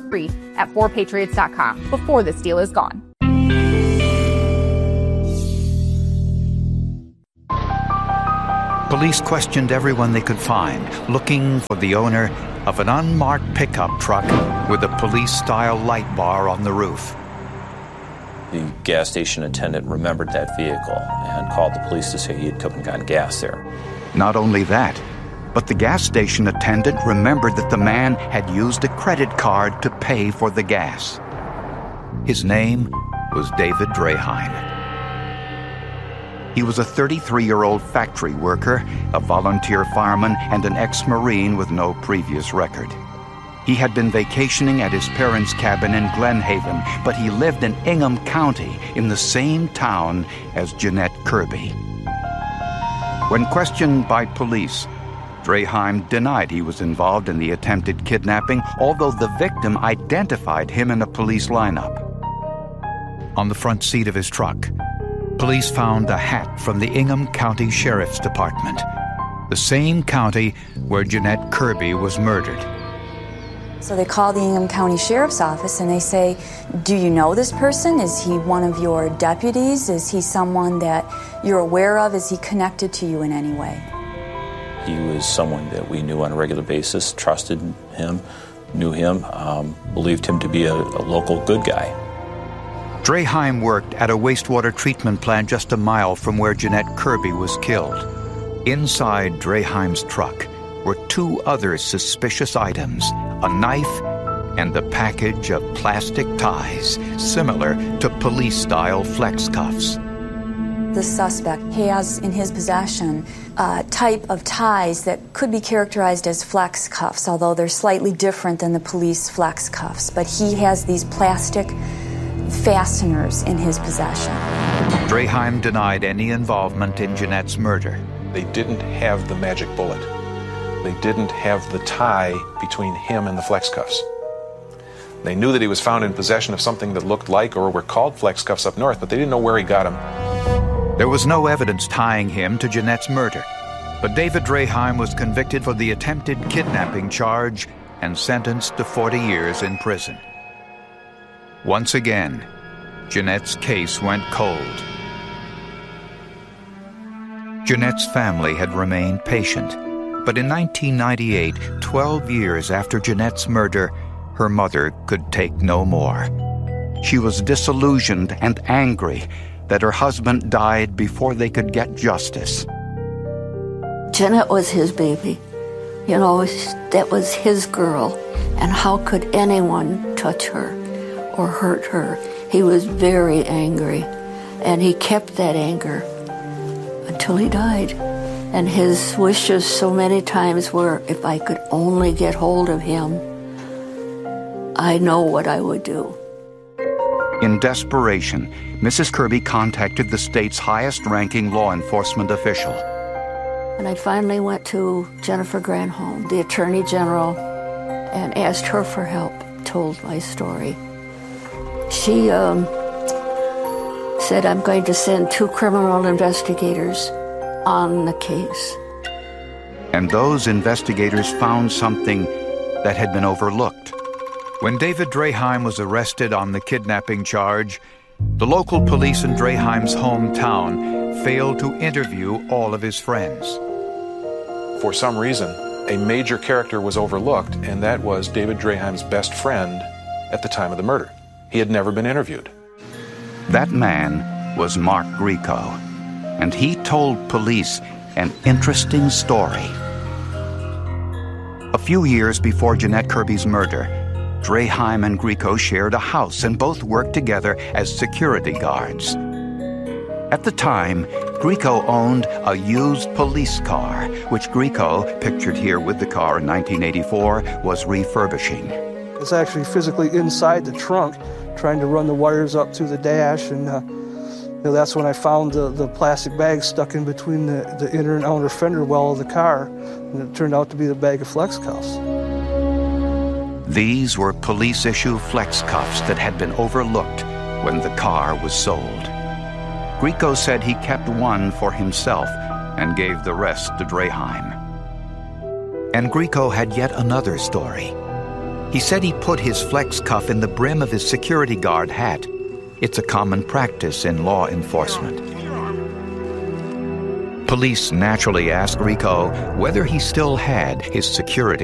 free at 4patriots.com before this deal is gone. Police questioned everyone they could find, looking for the owner of an unmarked pickup truck with a police-style light bar on the roof. The gas station attendant remembered that vehicle and called the police to say he had come and gotten gas there. Not only that, but the gas station attendant remembered that the man had used a credit card to pay for the gas. His name was David Draheim. He was a 33-year-old factory worker, a volunteer fireman, and an ex-Marine with no previous record. He had been vacationing at his parents' cabin in Glen Haven, but he lived in Ingham County in the same town as Jeanette Kirby. When questioned by police, Draheim denied he was involved in the attempted kidnapping, although the victim identified him in a police lineup. On the front seat of his truck, police found a hat from the Ingham County Sheriff's Department, the same county where Jeanette Kirby was murdered. So they call the Ingham County Sheriff's Office and they say, do you know this person? Is he one of your deputies? Is he someone that you're aware of? Is he connected to you in any way? He was someone that we knew on a regular basis, trusted him, knew him, believed him to be a local good guy. Draheim worked at a wastewater treatment plant just a mile from where Jeanette Kirby was killed. Inside Draheim's truck were two other suspicious items, a knife and a package of plastic ties, similar to police-style flex cuffs. The suspect has in his possession a type of ties that could be characterized as flex cuffs, although they're slightly different than the police flex cuffs. But he has these plastic fasteners in his possession. Draheim denied any involvement in Jeanette's murder. They didn't have the magic bullet. They didn't have the tie between him and the flex cuffs. They knew that he was found in possession of something that looked like or were called flex cuffs up north, but they didn't know where he got them. There was no evidence tying him to Jeanette's murder, but David Draheim was convicted for the attempted kidnapping charge and sentenced to 40 years in prison. Once again, Jeanette's case went cold. Jeanette's family had remained patient, but in 1998, 12 years after Jeanette's murder, her mother could take no more. She was disillusioned and angry that her husband died before they could get justice. Jeanette was his baby. You know, that was his girl, and how could anyone touch her or hurt her? He was very angry, and he kept that anger until he died. And his wishes so many times were, if I could only get hold of him, I know what I would do. In desperation, Mrs. Kirby contacted the state's highest-ranking law enforcement official. And I finally went to Jennifer Granholm, the Attorney General, and asked her for help, told my story. She said, I'm going to send 2 criminal investigators on the case. And those investigators found something that had been overlooked. When David Draheim was arrested on the kidnapping charge, the local police in Draheim's hometown failed to interview all of his friends. For some reason, a major character was overlooked, and that was David Draheim's best friend at the time of the murder. He had never been interviewed. That man was Mark Grieco, and he told police an interesting story. A few years before Jeanette Kirby's murder, Draheim and Grieco shared a house and both worked together as security guards. At the time, Grieco owned a used police car, which Grieco, pictured here with the car in 1984, was refurbishing. It's actually physically inside the trunk, trying to run the wires up through the dash, and that's when I found the plastic bag stuck in between the inner and outer fender well of the car, and it turned out to be the bag of flex cuffs. These were police-issue flex cuffs that had been overlooked when the car was sold. Grieco said he kept one for himself and gave the rest to Draheim. And Grieco had yet another story. He said he put his flex cuff in the brim of his security guard hat. It's a common practice in law enforcement. Police naturally asked Rico whether he still had his security